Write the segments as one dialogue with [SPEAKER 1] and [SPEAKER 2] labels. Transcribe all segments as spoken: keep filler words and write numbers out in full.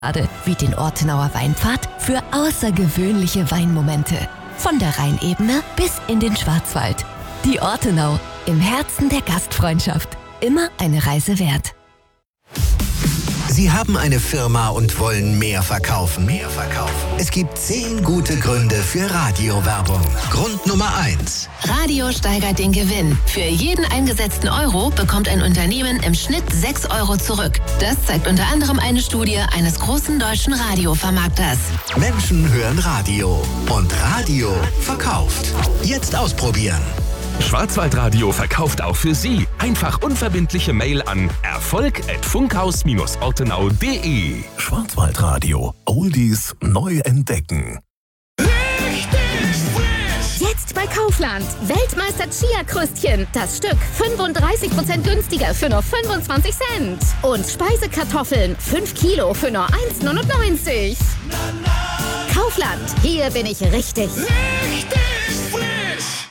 [SPEAKER 1] wie den Ortenauer Weinpfad für außergewöhnliche Weinmomente. Von der Rheinebene bis in den Schwarzwald. Die Ortenau, im Herzen der Gastfreundschaft. Immer eine Reise wert.
[SPEAKER 2] Sie haben eine Firma und wollen mehr verkaufen. Mehr verkaufen. Es gibt zehn gute Gründe für Radiowerbung. Grund Nummer eins.
[SPEAKER 1] Radio steigert den Gewinn. Für jeden eingesetzten Euro bekommt ein Unternehmen im Schnitt sechs Euro zurück. Das zeigt unter anderem eine Studie eines großen deutschen Radiovermarkters.
[SPEAKER 2] Menschen hören Radio und Radio verkauft. Jetzt ausprobieren.
[SPEAKER 3] Schwarzwaldradio verkauft auch für Sie. Einfach unverbindliche Mail an erfolg at funkhaus ortenau punkt de.
[SPEAKER 4] Schwarzwaldradio. Oldies neu entdecken.
[SPEAKER 5] Jetzt bei Kaufland. Weltmeister Chia-Kröstchen. Das Stück fünfunddreißig Prozent günstiger für nur fünfundzwanzig Cent. Und Speisekartoffeln. fünf Kilo für nur eins neunundneunzig. Kaufland. Hier bin ich richtig.
[SPEAKER 4] Richtig frisch.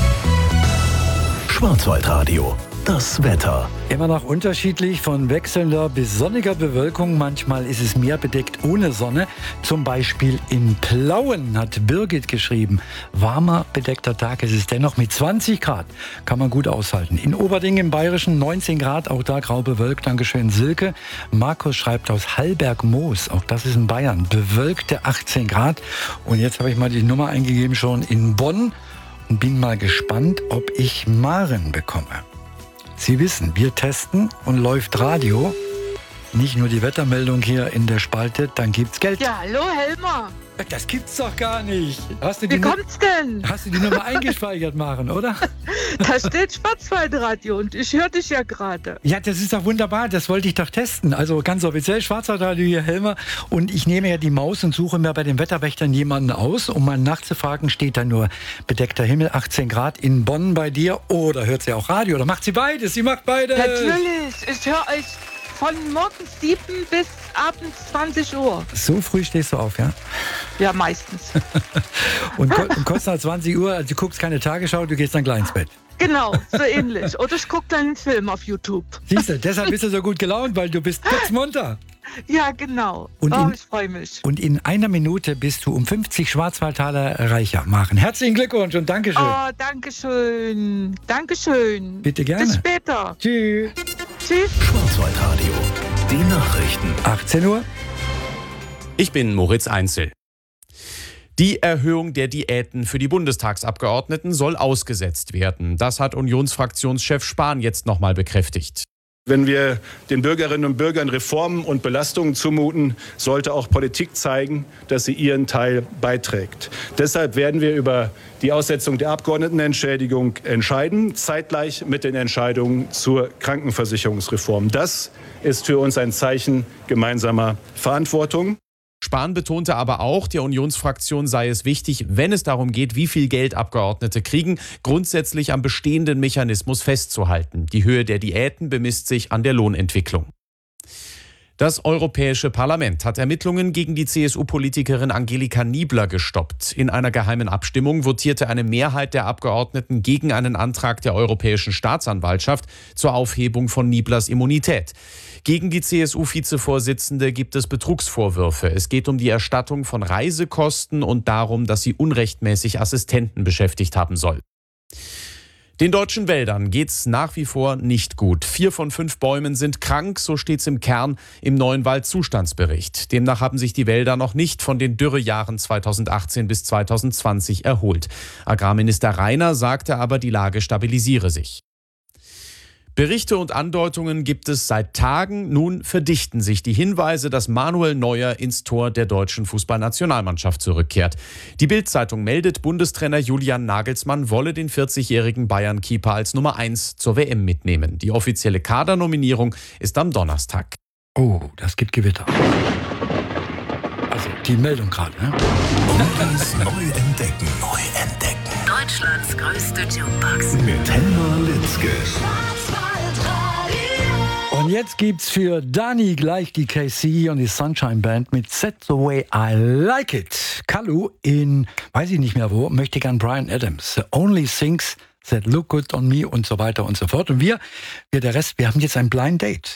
[SPEAKER 4] Schwarzwaldradio. Das Wetter.
[SPEAKER 6] Immer noch unterschiedlich von wechselnder bis sonniger Bewölkung. Manchmal ist es mehr bedeckt ohne Sonne. Zum Beispiel in Plauen, hat Birgit geschrieben. Warmer, bedeckter Tag ist es dennoch mit zwanzig Grad. Kann man gut aushalten. In Oberding im Bayerischen neunzehn Grad, auch da grau bewölkt. Dankeschön, Silke. Markus schreibt aus Hallberg-Moos, auch das ist in Bayern, bewölkte achtzehn Grad. Und jetzt habe ich mal die Nummer eingegeben schon in Bonn. Und bin mal gespannt, ob ich Maren bekomme. Sie wissen, wir testen und läuft Radio. Nicht nur die Wettermeldung hier in der Spalte, dann gibt's Geld.
[SPEAKER 7] Ja, hallo Helmer.
[SPEAKER 6] Das gibt's doch gar nicht. Hast du die
[SPEAKER 7] Wie kommt's denn?
[SPEAKER 6] Hast du die Nummer eingespeichert, Maren, oder?
[SPEAKER 7] Da steht Schwarzwaldradio und ich höre dich ja gerade.
[SPEAKER 6] Ja, das ist doch wunderbar, das wollte ich doch testen. Also ganz offiziell Schwarzwaldradio hier, Helmer. Und ich nehme ja die Maus und suche mir bei den Wetterwächtern jemanden aus, um mal nachzufragen, steht da nur bedeckter Himmel, achtzehn Grad in Bonn bei dir? Oder hört sie auch Radio? Oder macht sie beides? Sie macht beides.
[SPEAKER 7] Natürlich, ich höre euch von morgens sieben bis abends zwanzig Uhr.
[SPEAKER 6] So früh stehst du auf, ja?
[SPEAKER 7] Ja, meistens.
[SPEAKER 6] und, und kurz nach zwanzig Uhr, also du guckst keine Tagesschau, du gehst dann gleich ins Bett.
[SPEAKER 7] Genau, so ähnlich. Oder ich gucke dann einen Film auf YouTube.
[SPEAKER 6] Siehst du, deshalb bist du so gut gelaunt, weil du bist kurz munter.
[SPEAKER 7] Ja, genau.
[SPEAKER 6] Und
[SPEAKER 7] oh,
[SPEAKER 6] in,
[SPEAKER 7] ich freue mich.
[SPEAKER 6] Und in einer Minute bist du um fünfzig Schwarzwaldtaler reicher, Maren. Herzlichen Glückwunsch und Dankeschön.
[SPEAKER 7] Oh, Dankeschön. Dankeschön.
[SPEAKER 6] Bitte gerne.
[SPEAKER 7] Bis später.
[SPEAKER 6] Tschüss.
[SPEAKER 7] Tschüss.
[SPEAKER 4] Schwarzwaldradio. Die Nachrichten.
[SPEAKER 6] achtzehn Uhr.
[SPEAKER 8] Ich bin Moritz Einzel. Die Erhöhung der Diäten für die Bundestagsabgeordneten soll ausgesetzt werden. Das hat Unionsfraktionschef Spahn jetzt nochmal bekräftigt.
[SPEAKER 9] Wenn wir den Bürgerinnen und Bürgern Reformen und Belastungen zumuten, sollte auch Politik zeigen, dass sie ihren Teil beiträgt. Deshalb werden wir über die Aussetzung der Abgeordnetenentschädigung entscheiden, zeitgleich mit den Entscheidungen zur Krankenversicherungsreform. Das ist für uns ein Zeichen gemeinsamer Verantwortung.
[SPEAKER 8] Spahn betonte aber auch, der Unionsfraktion sei es wichtig, wenn es darum geht, wie viel Geld Abgeordnete kriegen, grundsätzlich am bestehenden Mechanismus festzuhalten. Die Höhe der Diäten bemisst sich an der Lohnentwicklung. Das Europäische Parlament hat Ermittlungen gegen die C S U-Politikerin Angelika Niebler gestoppt. In einer geheimen Abstimmung votierte eine Mehrheit der Abgeordneten gegen einen Antrag der Europäischen Staatsanwaltschaft zur Aufhebung von Nieblers Immunität. Gegen die C S U-Vizevorsitzende gibt es Betrugsvorwürfe. Es geht um die Erstattung von Reisekosten und darum, dass sie unrechtmäßig Assistenten beschäftigt haben soll. Den deutschen Wäldern geht's nach wie vor nicht gut. Vier von fünf Bäumen sind krank, so steht's im Kern im neuen Waldzustandsbericht. Demnach haben sich die Wälder noch nicht von den Dürrejahren zweitausendachtzehn bis zweitausendzwanzig erholt. Agrarminister Rainer sagte aber, die Lage stabilisiere sich. Berichte und Andeutungen gibt es seit Tagen. Nun verdichten sich die Hinweise, dass Manuel Neuer ins Tor der deutschen Fußballnationalmannschaft zurückkehrt. Die Bild-Zeitung meldet, Bundestrainer Julian Nagelsmann wolle den vierzigjährigen Bayern-Keeper als Nummer eins zur W M mitnehmen. Die offizielle Kadernominierung ist am Donnerstag.
[SPEAKER 6] Oh, das gibt Gewitter. Also die Meldung gerade, ne?
[SPEAKER 4] Oldies neu entdecken. Neu entdecken.
[SPEAKER 1] Deutschlands größte Jukebox.
[SPEAKER 4] Mit Helma Litzke.
[SPEAKER 6] Und jetzt gibt's für Dani gleich die K C und die Sunshine Band mit Set the Way I Like It. Kalu in, weiß ich nicht mehr wo, möchte gern Bryan Adams. The Only Things That Look Good on Me und so weiter und so fort. Und wir, wir der Rest, wir haben jetzt ein Blind Date.